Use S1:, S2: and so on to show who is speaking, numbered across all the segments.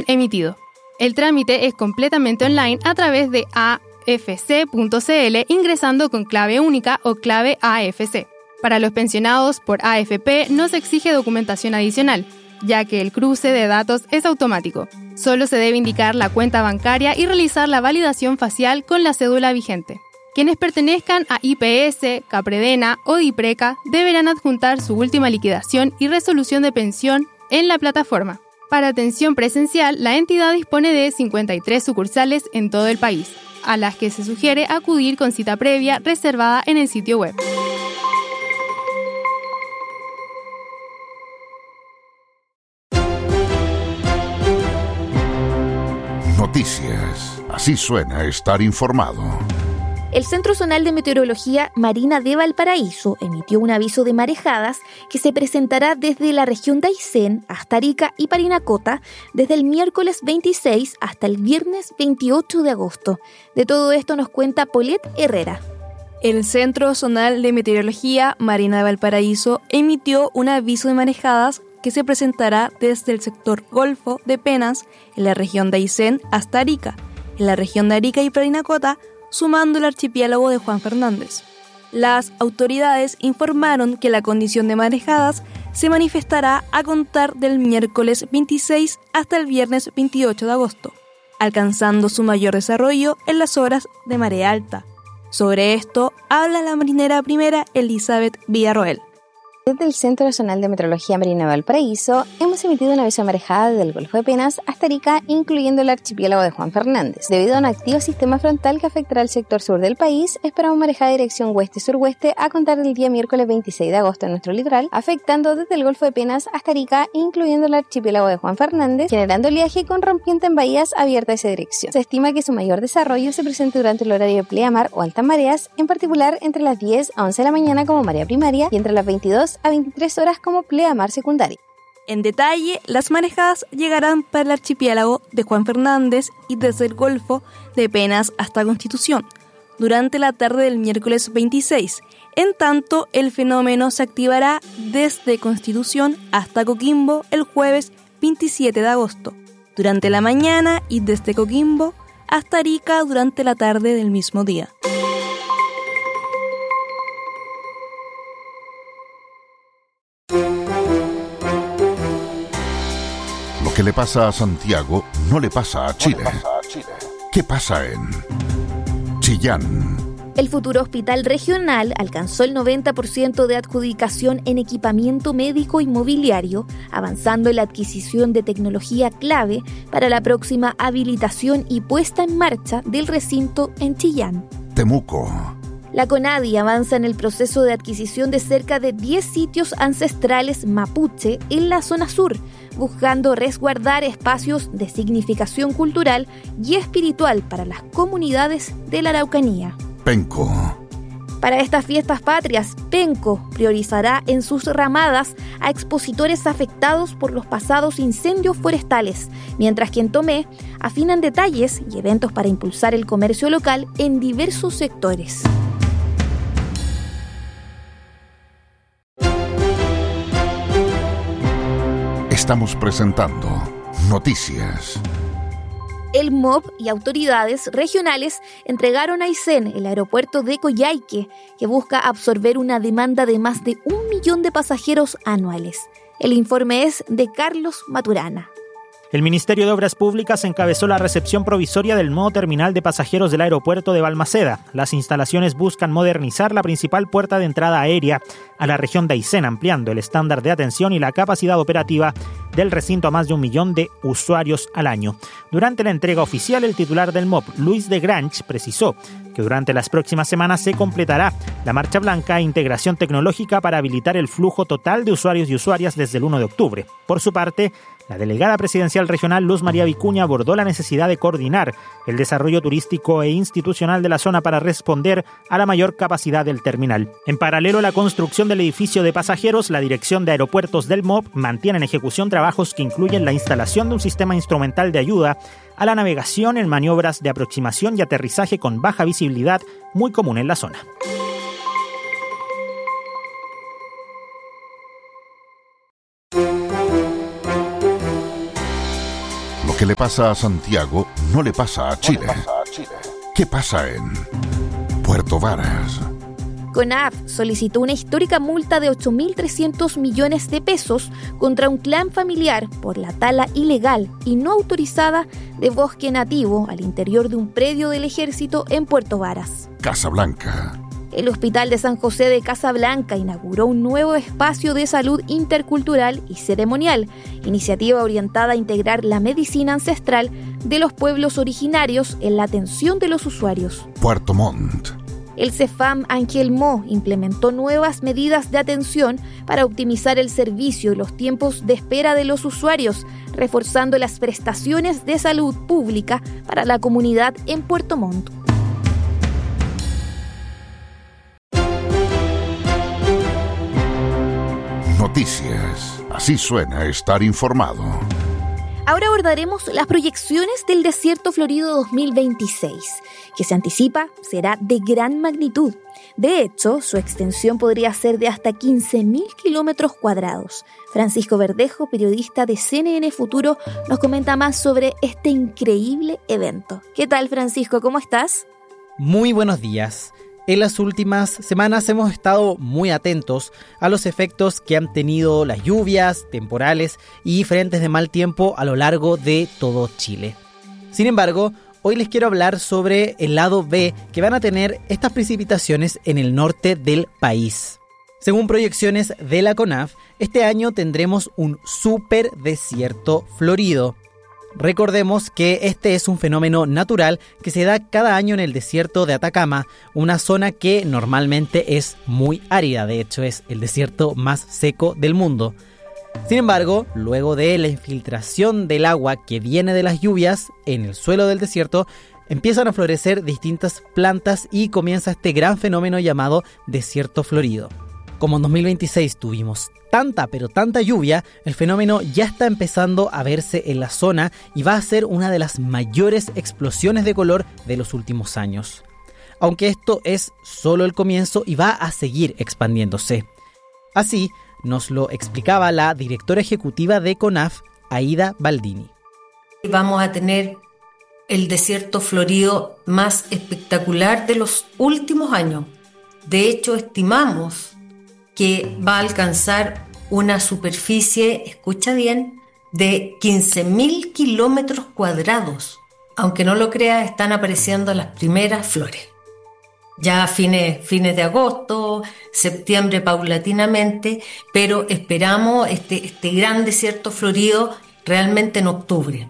S1: emitido. El trámite es completamente online a través de afc.cl ingresando con clave única o clave AFC. Para los pensionados por AFP no se exige documentación adicional, ya que el cruce de datos es automático. Solo se debe indicar la cuenta bancaria y realizar la validación facial con la cédula vigente. Quienes pertenezcan a IPS, Capredena o DIPRECA deberán adjuntar su última liquidación y resolución de pensión en la plataforma. Para atención presencial, la entidad dispone de 53 sucursales en todo el país, a las que se sugiere acudir con cita previa reservada en el sitio web.
S2: Noticias. Así suena estar informado.
S3: El Centro Zonal de Meteorología Marina de Valparaíso emitió un aviso de marejadas que se presentará desde la región de Aysén hasta Arica y Parinacota desde el miércoles 26 hasta el viernes 28 de agosto. De todo esto nos cuenta Paulette Herrera.
S4: El Centro Zonal de Meteorología Marina de Valparaíso emitió un aviso de marejadas que se presentará desde el sector Golfo de Penas en la región de Aysén hasta Arica, en la región de Arica y Parinacota, sumando el archipiélago de Juan Fernández. Las autoridades informaron que la condición de marejadas se manifestará a contar del miércoles 26 hasta el viernes 28 de agosto, alcanzando su mayor desarrollo en las horas de marea alta. Sobre esto habla la marinera primera Elizabeth Villarroel.
S5: Desde el Centro Zonal de Meteorología Marina de Valparaíso hemos emitido un aviso de marejada desde el Golfo de Penas hasta Arica, incluyendo el archipiélago de Juan Fernández. Debido a un activo sistema frontal que afectará al sector sur del país, esperamos marejada de dirección oeste-sureste a contar del día miércoles 26 de agosto en nuestro litoral, afectando desde el Golfo de Penas hasta Arica, incluyendo el archipiélago de Juan Fernández, generando oleaje con rompiente en bahías abiertas a esa dirección. Se estima que su mayor desarrollo se presente durante el horario de pleamar o altas mareas, en particular entre las 10 a 11 de la mañana como marea primaria y entre las 22 a 23 horas como pleamar secundaria.
S4: En detalle, las marejadas llegarán para el archipiélago de Juan Fernández y desde el Golfo de Penas hasta Constitución, durante la tarde del miércoles 26. En tanto, el fenómeno se activará desde Constitución hasta Coquimbo el jueves 27 de agosto, durante la mañana y desde Coquimbo hasta Arica durante la tarde del mismo día.
S2: Lo que le pasa a Santiago no le pasa a Chile. ¿Qué pasa en Chillán?
S3: El futuro hospital regional alcanzó el 90% de adjudicación en equipamiento médico inmobiliario, avanzando en la adquisición de tecnología clave para la próxima habilitación y puesta en marcha del recinto en Chillán.
S2: Temuco.
S3: La CONADI avanza en el proceso de adquisición de cerca de 10 sitios ancestrales mapuche en la zona sur, buscando resguardar espacios de significación cultural y espiritual para las comunidades de la Araucanía.
S2: Penco.
S3: Para estas fiestas patrias, Penco priorizará en sus ramadas a expositores afectados por los pasados incendios forestales, mientras que en Tomé afinan detalles y eventos para impulsar el comercio local en diversos sectores.
S2: Estamos presentando Noticias.
S3: El MOB y autoridades regionales entregaron a Aysén el aeropuerto de Coyhaique, que busca absorber una demanda de más de 1 millón de pasajeros anuales. El informe es de Carlos Maturana.
S6: El Ministerio de Obras Públicas encabezó la recepción provisoria del nuevo terminal de pasajeros del aeropuerto de Balmaceda. Las instalaciones buscan modernizar la principal puerta de entrada aérea a la región de Aysén, ampliando el estándar de atención y la capacidad operativa del recinto a más de 1 millón de usuarios al año. Durante la entrega oficial, el titular del MOB, Luis de Granch, precisó que durante las próximas semanas se completará la marcha blanca e integración tecnológica para habilitar el flujo total de usuarios y usuarias desde el 1 de octubre. Por su parte, la delegada presidencial regional Luz María Vicuña abordó la necesidad de coordinar el desarrollo turístico e institucional de la zona para responder a la mayor capacidad del terminal. En paralelo a la construcción del edificio de pasajeros, la Dirección de Aeropuertos del MOB mantiene en ejecución trabajos que incluyen la instalación de un sistema instrumental de ayuda a la navegación en maniobras de aproximación y aterrizaje con baja visibilidad, muy común en la zona.
S2: Lo que que le pasa a Santiago no le pasa a Chile. ¿Qué pasa en Puerto Varas?
S3: CONAF solicitó una histórica multa de 8.300 millones de pesos contra un clan familiar por la tala ilegal y no autorizada de bosque nativo al interior de un predio del ejército en Puerto Varas.
S2: Casablanca.
S3: El Hospital de San José de Casablanca inauguró un nuevo espacio de salud intercultural y ceremonial, iniciativa orientada a integrar la medicina ancestral de los pueblos originarios en la atención de los usuarios.
S2: Puerto Montt.
S3: El CEFAM Angelmó implementó nuevas medidas de atención para optimizar el servicio y los tiempos de espera de los usuarios, reforzando las prestaciones de salud pública para la comunidad en Puerto Montt.
S2: Noticias. Así suena estar informado.
S3: Ahora abordaremos las proyecciones del Desierto Florido 2026, que se anticipa será de gran magnitud. De hecho, su extensión podría ser de hasta 15.000 kilómetros cuadrados. Francisco Verdejo, periodista de CNN Futuro, nos comenta más sobre este increíble evento. ¿Qué tal, Francisco? ¿Cómo estás?
S7: Muy buenos días. En las últimas semanas hemos estado muy atentos a los efectos que han tenido las lluvias, temporales y frentes de mal tiempo a lo largo de todo Chile. Sin embargo, hoy les quiero hablar sobre el lado B que van a tener estas precipitaciones en el norte del país. Según proyecciones de la CONAF, este año tendremos un super desierto florido. Recordemos que este es un fenómeno natural que se da cada año en el desierto de Atacama, una zona que normalmente es muy árida, de hecho es el desierto más seco del mundo. Sin embargo, luego de la infiltración del agua que viene de las lluvias en el suelo del desierto, empiezan a florecer distintas plantas y comienza este gran fenómeno llamado desierto florido. Como en 2026 tuvimos tanta lluvia, el fenómeno ya está empezando a verse en la zona y va a ser una de las mayores explosiones de color de los últimos años. Aunque esto es solo el comienzo y va a seguir expandiéndose. Así nos lo explicaba la directora ejecutiva de CONAF, Aida Baldini.
S8: Vamos a tener el desierto florido más espectacular de los últimos años. De hecho, estimamos que va a alcanzar una superficie, escucha bien, de 15.000 kilómetros cuadrados. Aunque no lo creas, están apareciendo las primeras flores. Ya a fines de agosto, septiembre paulatinamente, pero esperamos este gran desierto florido realmente en octubre.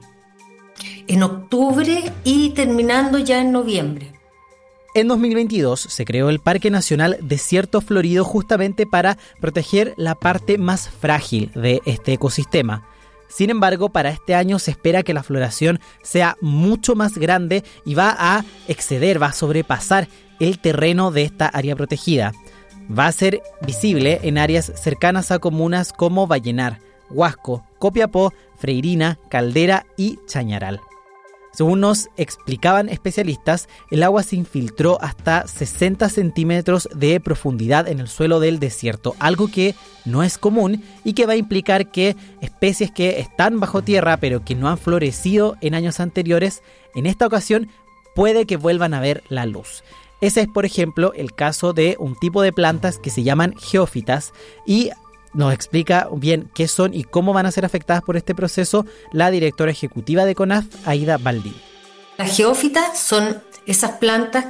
S8: En octubre y terminando ya en noviembre.
S7: En 2022 se creó el Parque Nacional Desierto Florido justamente para proteger la parte más frágil de este ecosistema. Sin embargo, para este año se espera que la floración sea mucho más grande y va a sobrepasar el terreno de esta área protegida. Va a ser visible en áreas cercanas a comunas como Vallenar, Huasco, Copiapó, Freirina, Caldera y Chañaral. Según nos explicaban especialistas, el agua se infiltró hasta 60 centímetros de profundidad en el suelo del desierto, algo que no es común y que va a implicar que especies que están bajo tierra pero que no han florecido en años anteriores, en esta ocasión puede que vuelvan a ver la luz. Ese es, por ejemplo, el caso de un tipo de plantas que se llaman geófitas y nos explica bien qué son y cómo van a ser afectadas por este proceso la directora ejecutiva de CONAF, Aida Baldini.
S8: Las geófitas son esas plantas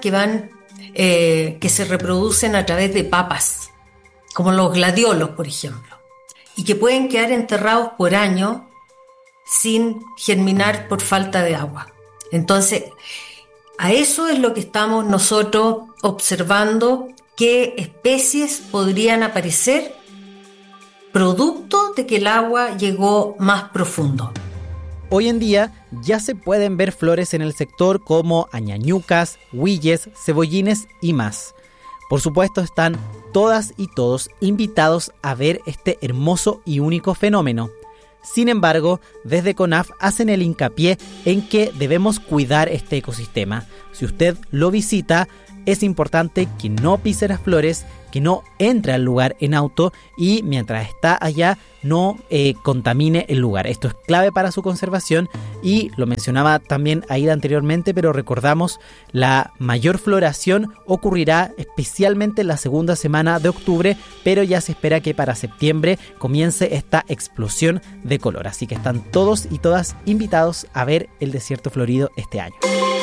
S8: que se reproducen a través de papas, como los gladiolos, por ejemplo, y que pueden quedar enterrados por años sin germinar por falta de agua. Entonces, a eso es lo que estamos nosotros observando, qué especies podrían aparecer producto de que el agua llegó más profundo.
S7: Hoy en día ya se pueden ver flores en el sector como añañucas, huilles, cebollines y más. Por supuesto están todas y todos invitados a ver este hermoso y único fenómeno. Sin embargo, desde CONAF hacen el hincapié en que debemos cuidar este ecosistema. Si usted lo visita, es importante que no pise las flores, que no entre al lugar en auto y mientras está allá no contamine el lugar. Esto es clave para su conservación y lo mencionaba también Aida anteriormente, pero recordamos, la mayor floración ocurrirá especialmente en la segunda semana de octubre, pero ya se espera que para septiembre comience esta explosión de color. Así que están todos y todas invitados a ver el desierto florido este año.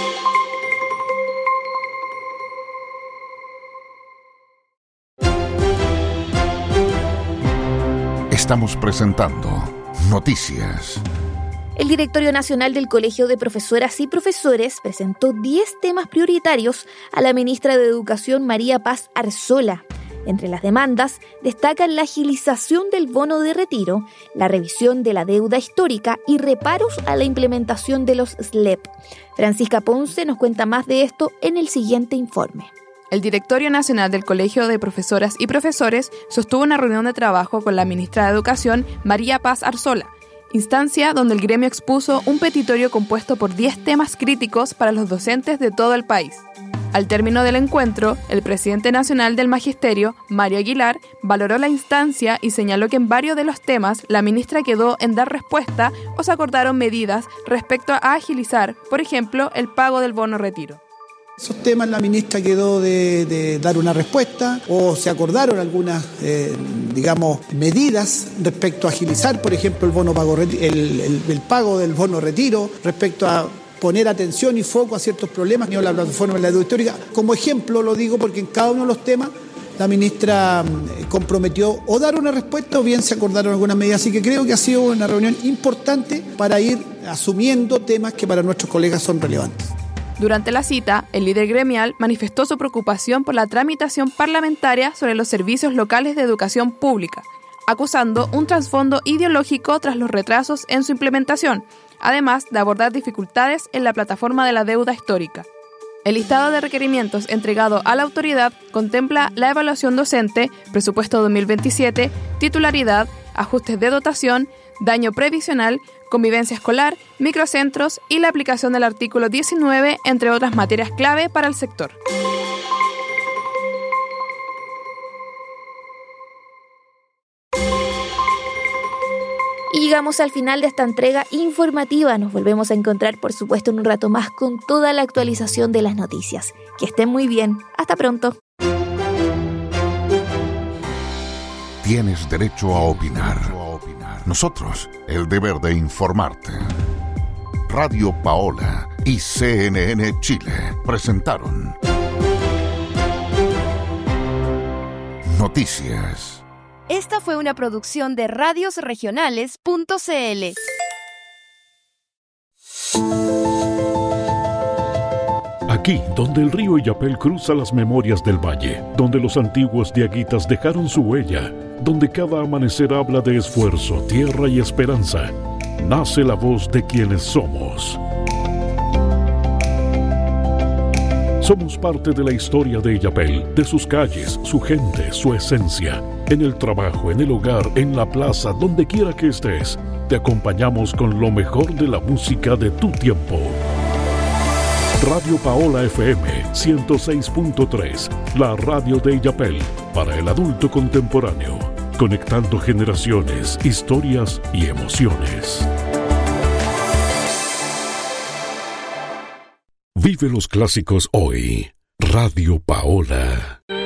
S2: Estamos presentando Noticias.
S3: El Directorio Nacional del Colegio de Profesoras y Profesores presentó 10 temas prioritarios a la ministra de Educación María Paz Arzola. Entre las demandas destacan la agilización del bono de retiro, la revisión de la deuda histórica y reparos a la implementación de los SLEP. Francisca Ponce nos cuenta más de esto en el siguiente informe.
S4: El Directorio Nacional del Colegio de Profesoras y Profesores sostuvo una reunión de trabajo con la ministra de Educación, María Paz Arzola, instancia donde el gremio expuso un petitorio compuesto por 10 temas críticos para los docentes de todo el país. Al término del encuentro, el presidente nacional del Magisterio, Mario Aguilar, valoró la instancia y señaló que en varios de los temas la ministra quedó en dar respuesta o se acordaron medidas respecto a agilizar, por ejemplo, el pago del bono retiro.
S9: Esos temas la ministra quedó de dar una respuesta o se acordaron algunas, medidas respecto a agilizar, por ejemplo, el pago del bono retiro, respecto a poner atención y foco a ciertos problemas, la plataforma de la deuda histórica. Como ejemplo lo digo porque en cada uno de los temas la ministra comprometió o dar una respuesta o bien se acordaron algunas medidas. Así que creo que ha sido una reunión importante para ir asumiendo temas que para nuestros colegas son relevantes.
S4: Durante la cita, el líder gremial manifestó su preocupación por la tramitación parlamentaria sobre los servicios locales de educación pública, acusando un trasfondo ideológico tras los retrasos en su implementación, además de abordar dificultades en la plataforma de la deuda histórica. El listado de requerimientos entregado a la autoridad contempla la evaluación docente, presupuesto 2027, titularidad, ajustes de dotación, daño previsional, convivencia escolar, microcentros y la aplicación del artículo 19, entre otras materias clave para el sector.
S3: Y llegamos al final de esta entrega informativa. Nos volvemos a encontrar, por supuesto, en un rato más con toda la actualización de las noticias. Que estén muy bien. Hasta pronto.
S2: Tienes derecho a opinar. Nosotros, el deber de informarte. Radio Paola y CNN Chile presentaron Noticias.
S10: Esta fue una producción de radiosregionales.cl.
S11: Aquí, donde el río Illapel cruza las memorias del valle, donde los antiguos diaguitas dejaron su huella, donde cada amanecer habla de esfuerzo, tierra y esperanza, nace la voz de quienes somos. Somos parte de la historia de Illapel, de sus calles, su gente, su esencia. En el trabajo, en el hogar, en la plaza, donde quiera que estés, te acompañamos con lo mejor de la música de tu tiempo. Radio Paola FM 106.3, la radio de Illapel, para el adulto contemporáneo, conectando generaciones, historias y emociones. Vive los clásicos hoy. Radio Paola.